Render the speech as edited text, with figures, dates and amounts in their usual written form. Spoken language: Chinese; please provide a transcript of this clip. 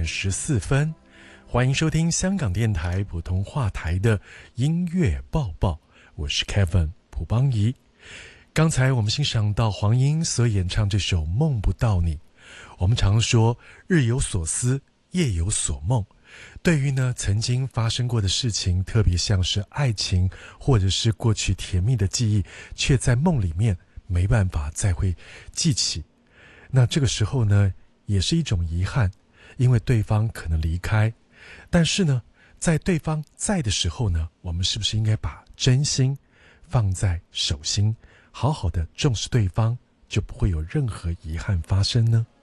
7:14，欢迎收听香港电台普通话台的音乐报报，我是 Kevin 蒲邦仪。刚才我们欣赏到黄英所演唱这首《梦不到你》。我们常说日有所思，夜有所梦。对于呢曾经发生过的事情，特别像是爱情或者是过去甜蜜的记忆，却在梦里面没办法再会记起。那这个时候呢，也是一种遗憾，因为对方可能离开。但是呢，在对方在的时候呢，我们是不是应该把真心放在手心，好好的重视对方，就不会有任何遗憾发生呢？